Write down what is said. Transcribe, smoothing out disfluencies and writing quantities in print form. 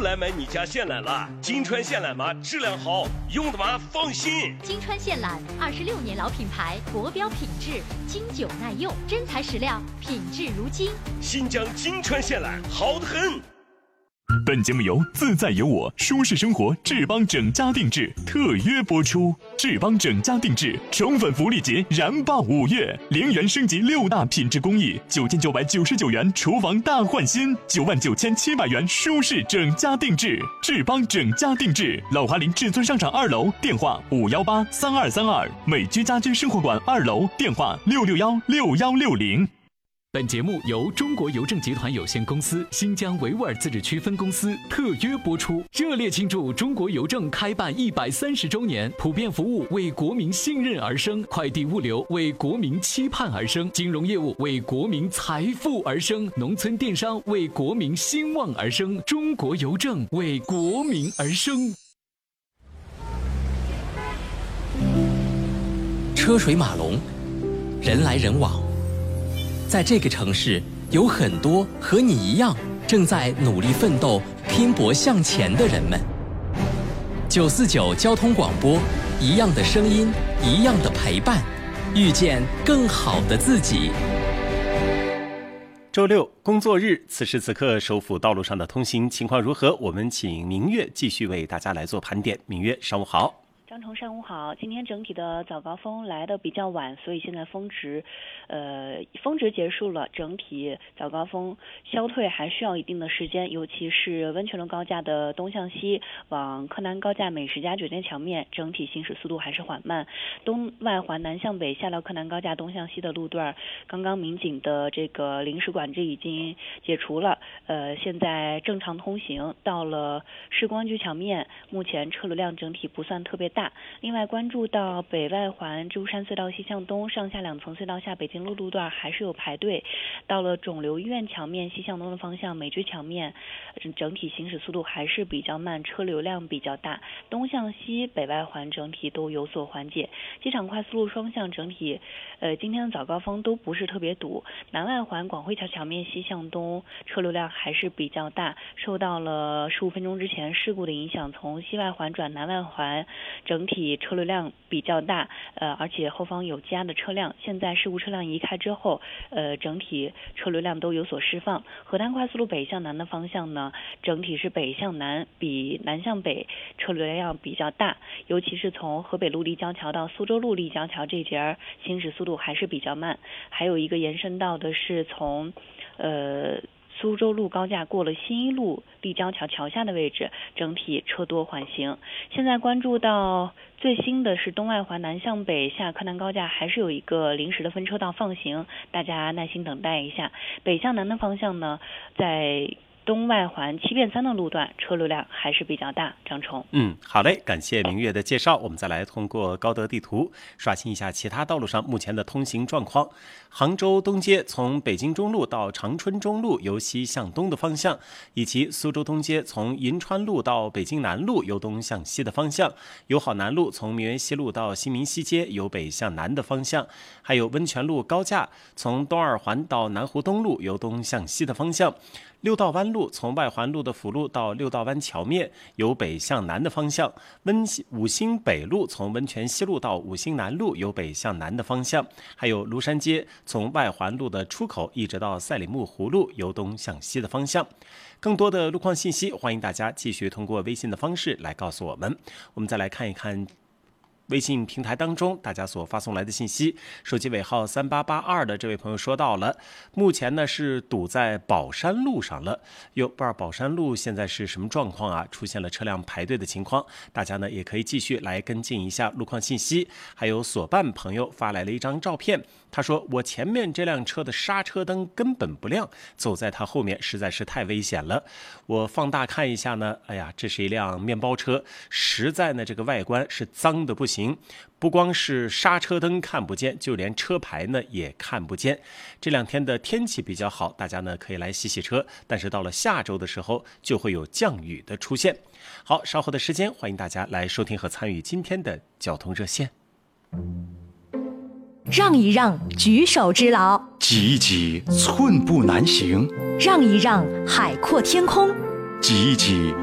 来买你家鲜揽了。金川鲜揽嘛，质量好，用的嘛放心。 金川鲜揽26年老品牌，国标品质，经久耐用，真材实料，品质如金。 新疆金川鲜揽好得很。 本节目由自在有我舒适生活志邦整家定制特约播出。志邦整家定制宠粉福利节燃爆5月，0元升级6大品质工艺，9999元厨房大换新，99700元舒适整家定制。志邦整家定制，老华林至尊商场2楼，电话5183232，美居家居生活馆2楼，电话6616160。 本节目由中国邮政集团有限公司新疆维吾尔自治区分公司特约播出，热烈庆祝中国邮政开办130周年，普遍服务为国民信任而生，快递物流为国民期盼而生，金融业务为国民财富而生，农村电商为国民兴旺而生，中国邮政为国民而生。 车水马龙，人来人往。在这个城市，有很多和你一样正在努力奋斗、拼搏向前的人们。949交通广播，一样的声音，一样的陪伴，遇见更好的自己。 周六工作日，此时此刻首府道路上的通行情况如何？我们请明月继续为大家来做盘点。明月，上午好。 张彤，上午好。今天整体的早高峰来的比较晚，所以现在峰值结束了，整体早高峰消退还需要一定的时间，尤其是温泉路高架的东向西往柯南高架美食家酒店桥面，整体行驶速度还是缓慢。东外环南向北下到柯南高架东向西的路段，刚刚民警的这个临时管制已经解除了，现在正常通行。到了市公安局桥面，目前车流量整体不算特别大。另外关注到北外环珠山隧道西向东上下2层隧道下北京路路段还是有排队。到了肿瘤医院桥面西向东的方向美居桥面，整体行驶速度还是比较慢，车流量比较大。东向西北外环整体都有所缓解。机场快速路双向整体今天的早高峰都不是特别堵。南外环广汇桥桥面西向东车流量还是比较大，受到了15分钟之前事故的影响，从西外环转南外环整体车流量比较大，而且后方有积压的车辆。现在事故车辆移开之后，整体车流量都有所释放。河滩快速路北向南的方向呢，整体是北向南比南向北车流量比较大，尤其是从河北路立交桥到苏州路立交桥这节行驶速度还是比较慢。还有一个延伸到的是从苏州路高架过了新一路立交桥桥下的位置，整体车多缓行。现在关注到最新的是东外环南向北下柯南高架还是有一个临时的分车道放行，大家耐心等待一下。北向南的方向呢，在东外环7变3的路段车流量还是比较大。张崇， 好嘞，感谢明月的介绍。我们再来通过高德地图刷新一下其他道路上目前的通行状况。杭州东街从北京中路到长春中路由西向东的方向，以及苏州东街从银川路到北京南路由东向西的方向，友好南路从明园西路到新民西街由北向南的方向，还有温泉路高架从东二环到南湖东路由东向西的方向，六道湾路从外环路的辅路到六道湾桥面由北向南的方向，五星北路从温泉西路到五星南路由北向南的方向，还有庐山街从外环路的出口一直到赛里木湖路由东向西的方向。更多的路况信息，欢迎大家继续通过微信的方式来告诉我们。我们再来看一看微信平台当中大家所发送来的信息。手机尾号3882的这位朋友说到了，目前呢是堵在宝山路上了。不知道宝山路现在是什么状况啊？出现了车辆排队的情况，大家呢也可以继续来跟进一下路况信息。还有所办朋友发来了一张照片，他说我前面这辆车的刹车灯根本不亮，走在他后面实在是太危险了。我放大看一下呢，哎呀，这是一辆面包车，实在呢这个外观是脏的不行，不光是刹车灯看不见，就连车牌呢也看不见。这两天的天气比较好，大家呢可以来洗洗车，但是到了下周的时候就会有降雨的出现。好，稍后的时间欢迎大家来收听和参与今天的交通热线。 让一让，举手之劳； 挤一挤，寸步难行； 让一让，海阔天空； 挤一挤，